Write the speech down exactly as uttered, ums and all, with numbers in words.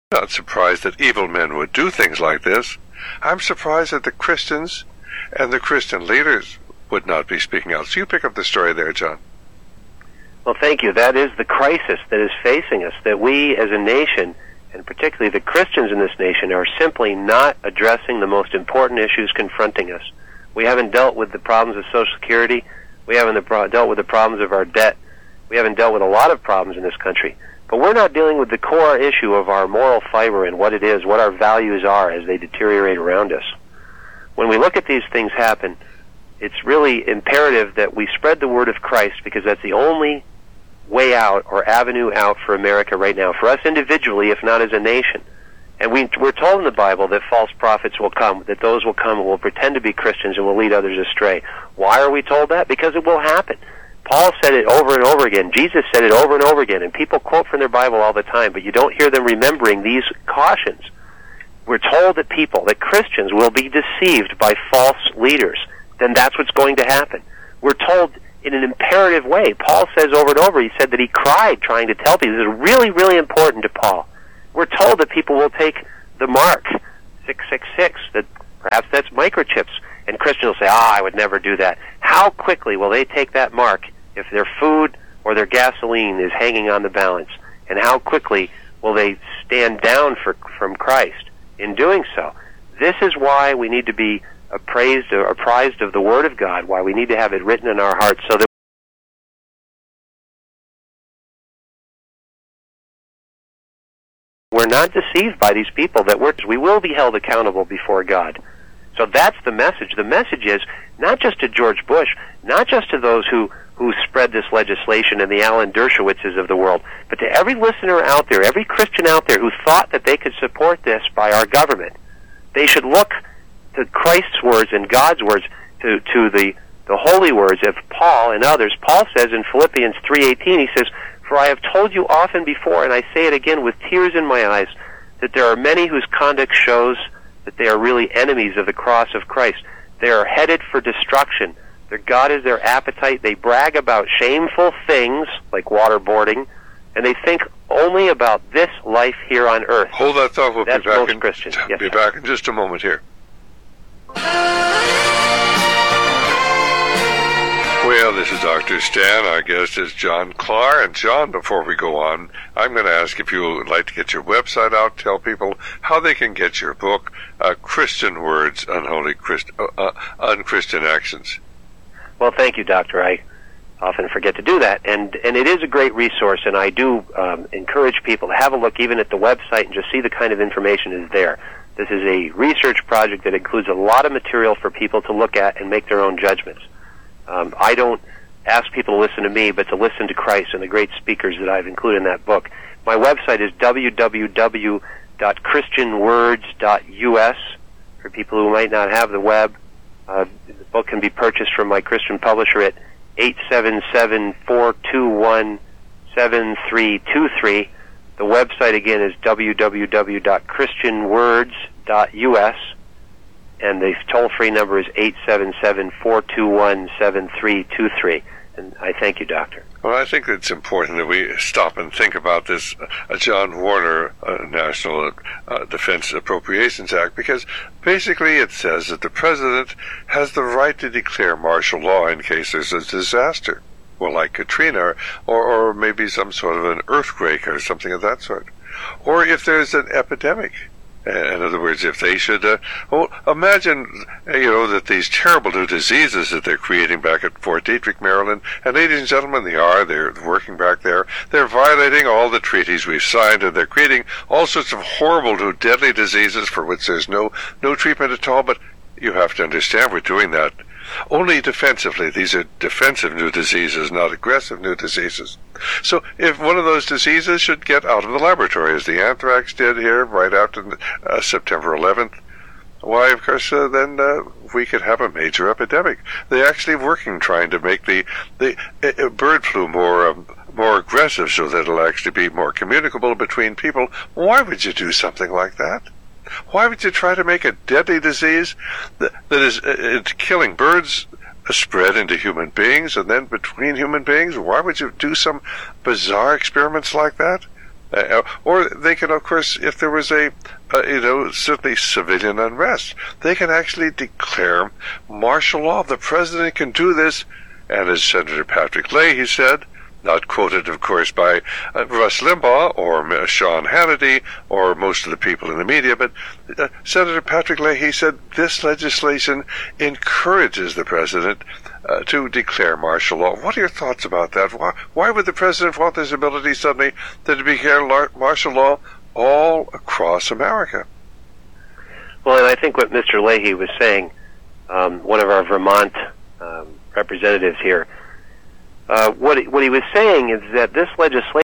Not surprised that evil men would do things like this. I'm surprised that the Christians and the Christian leaders would not be speaking out. So you pick up the story there, John. Well, thank you. That is the crisis that is facing us, that we as a nation, and particularly the Christians in this nation, are simply not addressing the most important issues confronting us. We haven't dealt with the problems of Social Security. We haven't dealt with the problems of our debt. We haven't dealt with a lot of problems in this country. But we're not dealing with the core issue of our moral fiber and what it is, what our values are as they deteriorate around us. When we look at these things happen, it's really imperative that we spread the word of Christ, because that's the only way out or avenue out for America right now, for us individually, if not as a nation. And we, we're told in the Bible that false prophets will come, that those will come and will pretend to be Christians and will lead others astray. Why are we told that? Because it will happen. Paul said it over and over again. Jesus said it over and over again. And people quote from their Bible all the time, but you don't hear them remembering these cautions. We're told that people, that Christians, will be deceived by false leaders. Then that's what's going to happen. We're told in an imperative way. Paul says over and over, he said that he cried trying to tell people. This is really, really important to Paul. We're told that people will take the mark, six six six, that perhaps that's microchips. And Christians will say, ah, I would never do that. How quickly will they take that mark if their food or their gasoline is hanging on the balance? And how quickly will they stand down for, from Christ in doing so? This is why we need to be appraised or apprised of the Word of God, why we need to have it written in our hearts so that we're not deceived by these people, that we're, we will be held accountable before God. So that's the message. The message is not just to George Bush, not just to those who, who spread this legislation and the Alan Dershowitzes of the world, but to every listener out there, every Christian out there who thought that they could support this by our government. They should look to Christ's words and God's words, to, to the, the holy words of Paul and others. Paul says in Philippians three eighteen, he says, "For I have told you often before, and I say it again with tears in my eyes, that there are many whose conduct shows that they are really enemies of the cross of Christ. They are headed for destruction. Their God is their appetite. They brag about shameful things like waterboarding, and they think only about this life here on earth." Hold that thought. We'll That's be back most in, Christians. Be Yes, back in just a moment here. Well, this is Doctor Stan. Our guest is John Clark. And John, before we go on, I'm going to ask if you would like to get your website out, tell people how they can get your book, uh, Christian Words, Unholy Christ, uh, uh, Unchristian Actions. Well, thank you, Doctor. I often forget to do that, and and it is a great resource, and I do um, encourage people to have a look even at the website and just see the kind of information is there. This is a research project that includes a lot of material for people to look at and make their own judgments. Um, I don't ask people to listen to me, but to listen to Christ and the great speakers that I've included in that book. My website is w w w dot christian words dot u s. For people who might not have the web, uh, the book can be purchased from my Christian publisher at eight seven seven, four two one, seven three two three. The website again is w w w dot christian words dot u s, and the toll-free number is eight seven seven, four two one, seven three two three. And I thank you, Doctor. Well, I think it's important that we stop and think about this uh, John Warner uh, National uh, Defense Appropriations Act, because basically it says that the President has the right to declare martial law in case there's a disaster. Well, like Katrina, or, or maybe some sort of an earthquake or something of that sort. Or if there's an epidemic. In other words, if they should, uh, well, imagine, you know, that these terrible new diseases that they're creating back at Fort Detrick, Maryland, and ladies and gentlemen, they are, they're working back there, they're violating all the treaties we've signed, and they're creating all sorts of horrible new deadly diseases for which there's no, no treatment at all, but you have to understand we're doing that only defensively. These are defensive new diseases, not aggressive new diseases. So if one of those diseases should get out of the laboratory, as the anthrax did here right after uh, September eleventh, why, of course, uh, then uh, we could have a major epidemic. They're actually working, trying to make the, the uh, bird flu more um, more aggressive so that it'll actually be more communicable between people. Why would you do something like that? Why would you try to make a deadly disease that, that is uh, killing birds uh, spread into human beings and then between human beings? Why would you do some bizarre experiments like that? Uh, or they can, of course, if there was a, uh, you know, certainly civilian unrest, they can actually declare martial law. The president can do this, and as Senator Patrick Leahy said, not quoted, of course, by uh, Rush Limbaugh or uh, Sean Hannity or most of the people in the media, but uh, Senator Patrick Leahy said this legislation encourages the president uh, to declare martial law. What are your thoughts about that? Why, why would the president want this ability suddenly to declare lar- martial law all across America? Well, and I think what Mister Leahy was saying, um, one of our Vermont um, representatives here, Uh, what he, what he was saying is that this legislation